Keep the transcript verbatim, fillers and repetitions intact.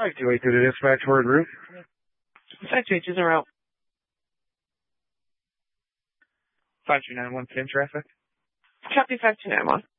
five two eight to the dispatch word route. five two eight is en route. five two nine one, pin traffic. Copy five two nine one.